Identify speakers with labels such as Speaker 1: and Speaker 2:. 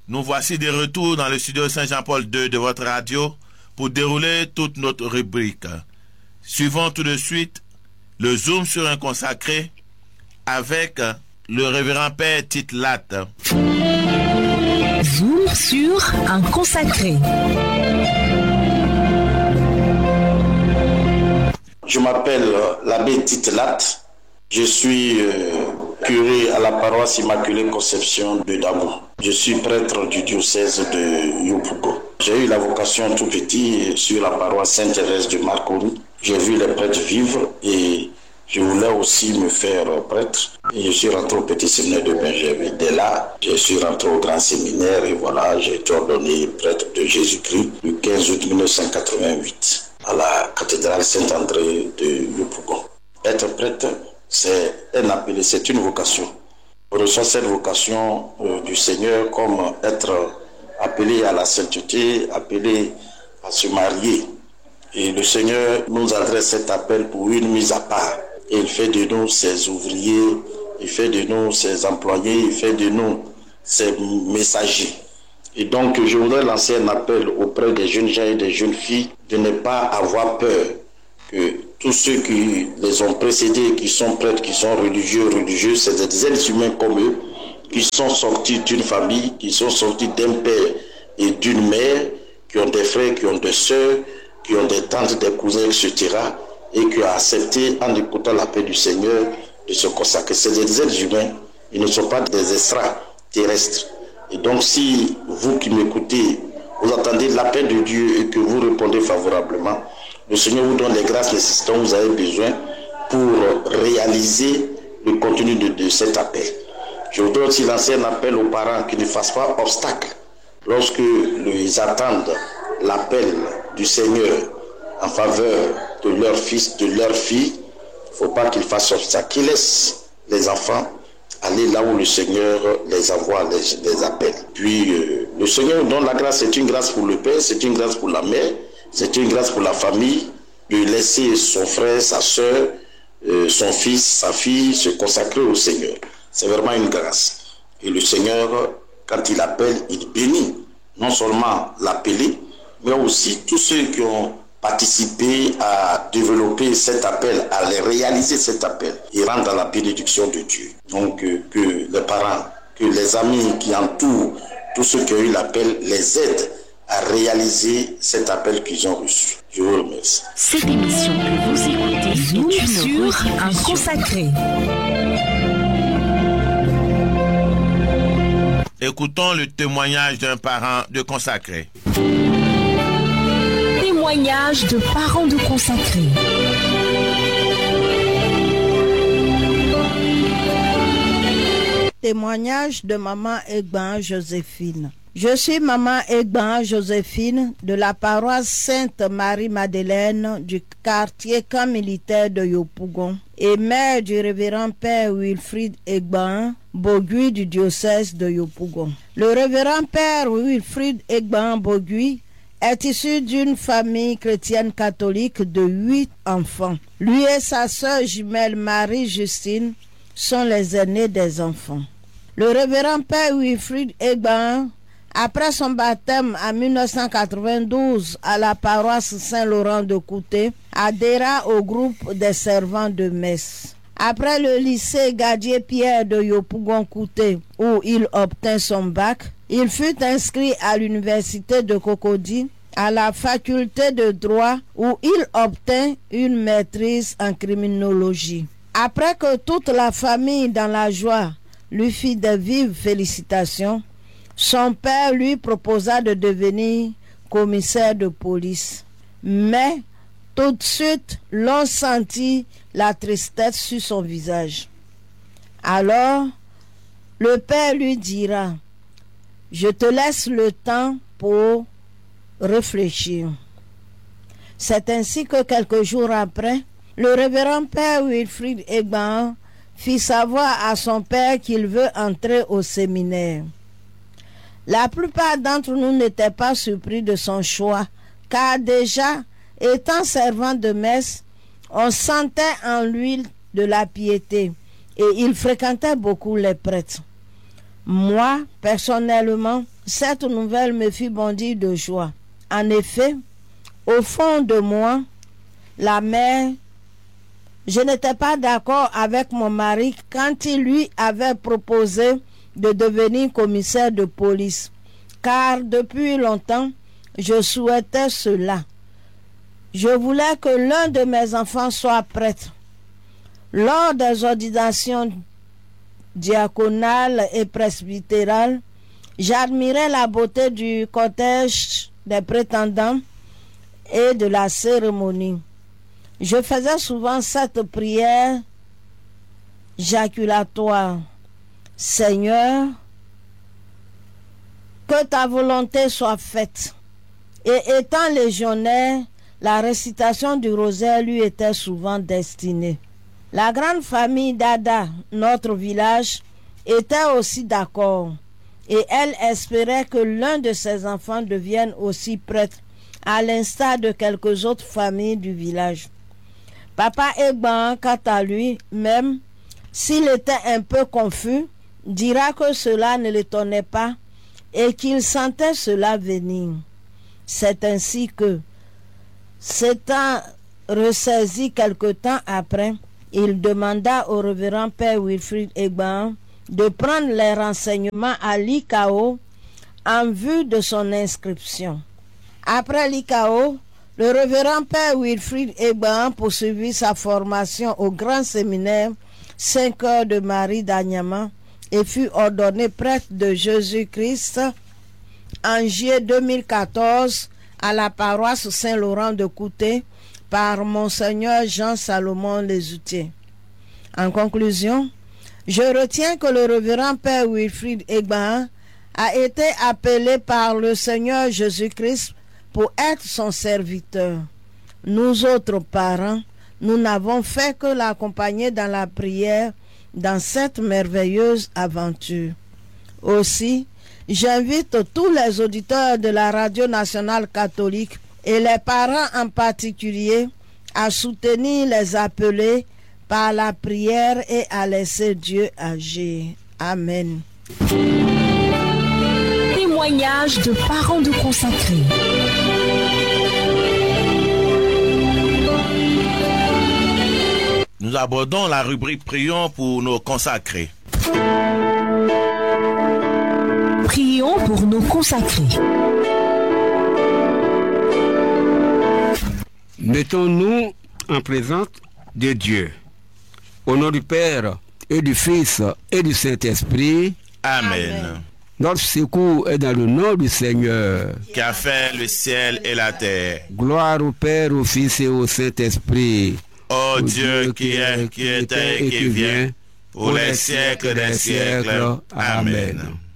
Speaker 1: Nous voici de retour dans le studio Saint-Jean-Paul II de votre radio pour dérouler toute notre rubrique. Suivons tout de suite le zoom sur un consacré avec le révérend Père Tite Latte.
Speaker 2: Zoom sur un consacré.
Speaker 3: Je m'appelle l'abbé Tite Latte. Je suis curé à la paroisse Immaculée Conception de Dabo. Je suis prêtre du diocèse de Yopougon. J'ai eu la vocation tout petit sur la paroisse Sainte-Thérèse de Marcory. J'ai vu les prêtres vivre et je voulais aussi me faire prêtre. Et je suis rentré au petit séminaire de Benjerville. Dès là, je suis rentré au grand séminaire et voilà, j'ai été ordonné prêtre de Jésus-Christ le 15 août 1988 à la cathédrale Saint-André de Yopougon. Être prêtre, c'est un appel, c'est une vocation. On reçoit cette vocation du Seigneur comme être appelé à la sainteté, appelé à se marier. Et le Seigneur nous adresse cet appel pour une mise à part. Et il fait de nous ses ouvriers, il fait de nous ses employés, il fait de nous ses messagers. Et donc je voudrais lancer un appel auprès des jeunes gens et des jeunes filles de ne pas avoir peur que tous ceux qui les ont précédés, qui sont prêtres, qui sont religieux, c'est des êtres humains comme eux, qui sont sortis d'une famille, qui sont sortis d'un père et d'une mère, qui ont des frères, qui ont des sœurs, qui ont des tantes, des cousins, etc., et qui ont accepté, en écoutant l'appel du Seigneur, de se consacrer. C'est des êtres humains, ils ne sont pas des extraterrestres. Et donc, si vous qui m'écoutez, vous entendez l'appel de Dieu et que vous répondez favorablement, le Seigneur vous donne les grâces nécessaires dont vous avez besoin pour réaliser le contenu de cet appel. Je voudrais aussi lancer un appel aux parents qui ne fassent pas obstacle lorsque ils attendent l'appel du Seigneur en faveur de leur fils, de leur fille. Il ne faut pas qu'ils fassent obstacle, qu'ils laissent les enfants aller là où le Seigneur les envoie, les appelle. Puis le Seigneur donne la grâce, c'est une grâce pour le Père, c'est une grâce pour la mère, c'est une grâce pour la famille de laisser son frère, sa soeur, son fils, sa fille se consacrer au Seigneur. C'est vraiment une grâce. Et le Seigneur, quand il appelle, il bénit non seulement l'appelé, mais aussi tous ceux qui ont participé à développer cet appel, à réaliser cet appel et rendre dans la bénédiction de Dieu. Donc que les parents, que les amis qui entourent tous ceux qui ont eu l'appel les aident à réaliser cet appel qu'ils ont reçu. Je vous remercie.
Speaker 2: Cette émission que vous écoutez Zoom sur un consacré.
Speaker 1: Écoutons le témoignage d'un parent de consacré.
Speaker 2: Témoignage de parents de consacrés.
Speaker 4: Témoignage de maman Egban Joséphine. Je suis maman Egban Joséphine de la paroisse Sainte-Marie-Madeleine du quartier camp militaire de Yopougon et mère du révérend Père Wilfrid Egban Bogui du diocèse de Yopougon. Le révérend Père Wilfrid Egban Bogui est issu d'une famille chrétienne catholique de 8 enfants. Lui et sa sœur jumelle Marie-Justine sont les aînés des enfants. Le révérend Père Wilfrid Egban, après son baptême en 1992 à la paroisse Saint-Laurent de Couté, adhéra au groupe des servants de messe. Après le lycée Gadier-Pierre de Yopougon-Couté, où il obtint son bac, il fut inscrit à l'université de Cocody, à la faculté de droit, où il obtint une maîtrise en criminologie. Après que toute la famille, dans la joie, lui fit de vives félicitations, son père lui proposa de devenir commissaire de police. Mais tout de suite, l'on sentit la tristesse sur son visage. Alors, le père lui dira, « Je te laisse le temps pour réfléchir. » C'est ainsi que quelques jours après, le révérend Père Wilfrid Egban fit savoir à son père qu'il veut entrer au séminaire. La plupart d'entre nous n'étaient pas surpris de son choix, car déjà, étant servant de messe, on sentait en lui de la piété et il fréquentait beaucoup les prêtres. Moi, personnellement, cette nouvelle me fit bondir de joie. En effet, au fond de moi, la mère, je n'étais pas d'accord avec mon mari quand il lui avait proposé de devenir commissaire de police, car depuis longtemps, je souhaitais cela. Je voulais que l'un de mes enfants soit prêtre. Lors des ordinations diaconales et presbytérales, j'admirais la beauté du cortège des prétendants et de la cérémonie. Je faisais souvent cette prière jaculatoire. Seigneur, que ta volonté soit faite. Et étant légionnaire, la récitation du rosaire lui était souvent destinée. La grande famille d'Ada, notre village, était aussi d'accord. Et elle espérait que l'un de ses enfants devienne aussi prêtre, à l'instar de quelques autres familles du village. Papa Egban, quant à lui, même s'il était un peu confus, dira que cela ne l'étonnait pas et qu'il sentait cela venir. C'est ainsi que, s'étant ressaisi quelque temps après, il demanda au révérend Père Wilfrid Egban de prendre les renseignements à l'ICAO en vue de son inscription. Après l'ICAO, le révérend Père Wilfrid Egban poursuivit sa formation au grand séminaire 5 heures de Marie d'Anyama et fut ordonné prêtre de Jésus-Christ en juillet 2014 à la paroisse Saint-Laurent de Couté par Monseigneur Jean-Salomon Lesoutier. En conclusion, je retiens que le révérend Père Wilfrid Egban a été appelé par le Seigneur Jésus-Christ pour être son serviteur. Nous autres parents, nous n'avons fait que l'accompagner dans la prière dans cette merveilleuse aventure. Aussi, j'invite tous les auditeurs de la Radio nationale catholique et les parents en particulier à soutenir les appelés par la prière et à laisser Dieu agir. Amen.
Speaker 2: Témoignage de parents de consacrés.
Speaker 1: Nous abordons la rubrique Prions pour nos consacrés.
Speaker 2: Prions pour nos consacrés.
Speaker 5: Mettons-nous en présence de Dieu. Au nom du Père et du Fils et du Saint-Esprit.
Speaker 1: Amen.
Speaker 5: Notre secours est dans le nom du Seigneur,
Speaker 1: qui a fait le ciel et la terre.
Speaker 5: Gloire au Père, au Fils et au Saint-Esprit.
Speaker 1: Ô Dieu qui est, qui était et qui vient, pour les siècles des siècles. Amen.